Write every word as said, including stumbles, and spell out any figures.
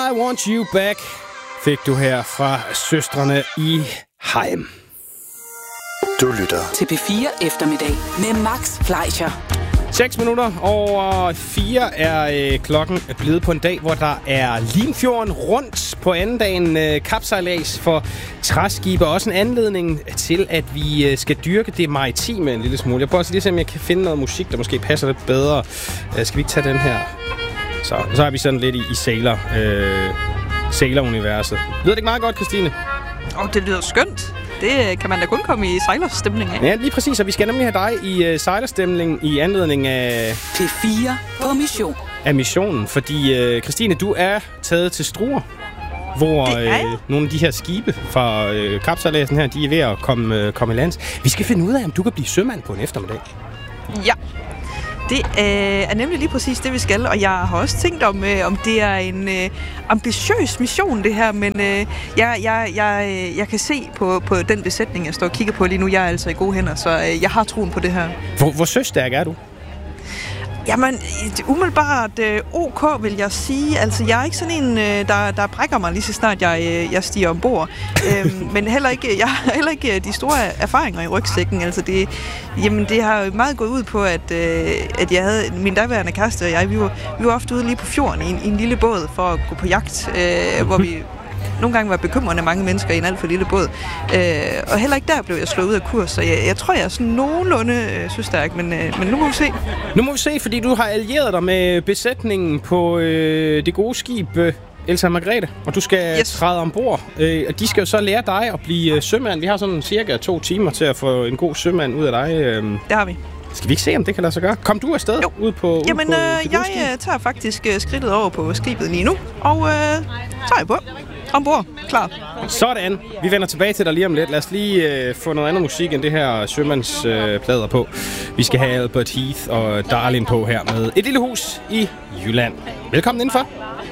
I Want You Back fik du her fra søstrene i Heim. Du lytter til P fire Eftermiddag med Max Fleischer. seks minutter over fire er øh, klokken blevet på en dag, hvor der er Limfjorden rundt på anden dagen. Øh, kapsejlads for træskibe. Også en anledning til, at vi øh, skal dyrke det maritime en lille smule. Jeg prøver også lige se, om jeg kan finde noget musik, der måske passer lidt bedre. Øh, skal vi ikke tage den her? Så, så er vi sådan lidt i, i sailor, øh, sailor-universet. Lyder det ikke meget godt, Christine? Åh, oh, det lyder skønt. Det kan man da kun komme i sejlerstemning af. Ja, lige præcis. Og vi skal nemlig have dig i uh, sejlerstemning i anledning af... P fire på mission. Af missionen. Fordi, uh, Christine, du er taget til Struer, hvor uh, nogle af de her skibe fra uh, kapsejladsen her, de er ved at komme, uh, komme i lands. Vi skal finde ud af, om du kan blive sømand på en eftermiddag. Ja. Det øh, er nemlig lige præcis det, vi skal, og jeg har også tænkt om, øh, om det er en øh, ambitiøs mission, det her, men øh, jeg, jeg, jeg, jeg kan se på, på den besætning, jeg står og kigger på lige nu, jeg er altså i gode hænder, så øh, jeg har troen på det her. Hvor, hvor søstærk er du? Jamen, umiddelbart øh, ok, vil jeg sige. Altså, jeg er ikke sådan en, øh, der, der brækker mig lige så snart, jeg, øh, jeg stiger ombord. øhm, men heller ikke, jeg har heller ikke de store erfaringer i rygsækken. Altså, det, jamen, det har meget gået ud på, at, øh, at jeg havde min daværende kæreste og jeg, vi var, vi var ofte ude lige på fjorden i en, i en lille båd for at gå på jagt, øh, hvor vi... Nogle gange var bekymrende mange mennesker i en alt for lille båd. Øh, og heller ikke der blev jeg slået ud af kurs, så jeg, jeg tror, jeg er sådan nogenlunde øh, søstærk, men, øh, men nu må vi se. Nu må vi se, fordi du har allieret dig med besætningen på øh, det gode skib øh, Elsa Margrethe, og du skal yes. træde ombord. Øh, og de skal jo så lære dig at blive øh, sømand. Vi har sådan cirka to timer til at få en god sømand ud af dig. Øh. Det har vi. Skal vi ikke se, om det kan lade sig gøre? Kom du afsted jo. ud på Jamen, ud på øh, jeg skib? tager faktisk øh, skridtet over på skibet lige nu, og øh, tager jeg på. Ombord. Klar. Sådan. Vi vender tilbage til dig lige om lidt. Lad os lige øh, få noget andet musik end det her sømandsplader øh, på. Vi skal have Albert Heath og Darlin på her med Et lille hus i Jylland. Velkommen indenfor.